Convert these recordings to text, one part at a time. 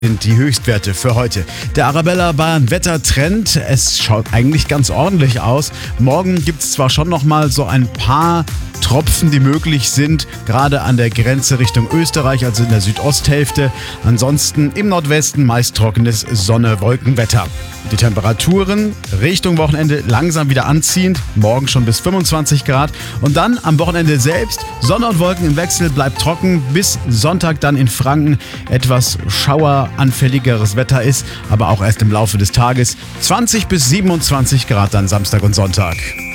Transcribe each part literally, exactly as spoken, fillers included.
Sind die Höchstwerte für heute. Der Arabella Bayern Wettertrend, es schaut eigentlich ganz ordentlich aus. Morgen gibt es zwar schon noch mal so ein paar Tropfen, die möglich sind, gerade an der Grenze Richtung Österreich, also in der Südosthälfte. Ansonsten im Nordwesten meist trockenes Sonne-Wolkenwetter. Die Temperaturen Richtung Wochenende langsam wieder anziehend, morgen schon bis fünfundzwanzig Grad. Und dann am Wochenende selbst Sonne und Wolken im Wechsel, bleibt trocken, bis Sonntag dann in Franken etwas schaueranfälligeres Wetter ist, aber auch erst im Laufe des Tages. zwanzig bis siebenundzwanzig Grad dann Samstag und Sonntag.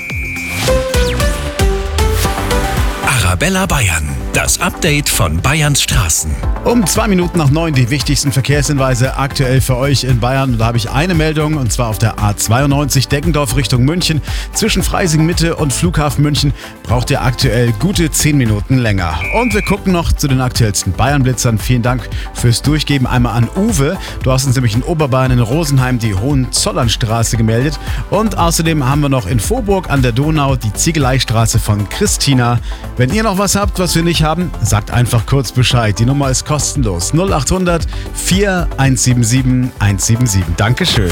Arabella Bayern, das Update von Bayerns Straßen. Um zwei Minuten nach neun die wichtigsten Verkehrshinweise aktuell für euch in Bayern. Und da habe ich eine Meldung, und zwar auf der A zweiundneunzig Deggendorf Richtung München. Zwischen Freising Mitte und Flughafen München braucht ihr aktuell gute zehn Minuten länger. Und wir gucken noch zu den aktuellsten Bayern-Blitzern. Vielen Dank fürs Durchgeben. Einmal an Uwe. Du hast uns nämlich in Oberbayern in Rosenheim die Hohenzollernstraße gemeldet. Und außerdem haben wir noch in Vorburg an der Donau die Ziegeleistraße von Christina. Wenn ihr noch was habt, was wir nicht haben, sagt einfach kurz Bescheid. Die Nummer ist kostenlos. null acht hundert vier eins sieben sieben eins sieben sieben. Dankeschön.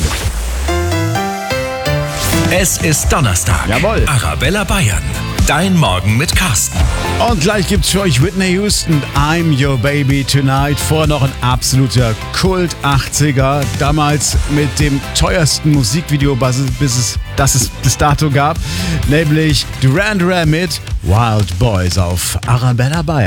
Es ist Donnerstag. Jawohl. Arabella Bayern. Dein Morgen mit Carsten. Und gleich gibt's für euch Whitney Houston, I'm Your Baby Tonight. Vorher noch ein absoluter Kult-achtziger. Damals mit dem teuersten Musikvideo, bis es, das es bis dato gab. Nämlich Duran Duran mit Wild Boys auf Arabella Bayern.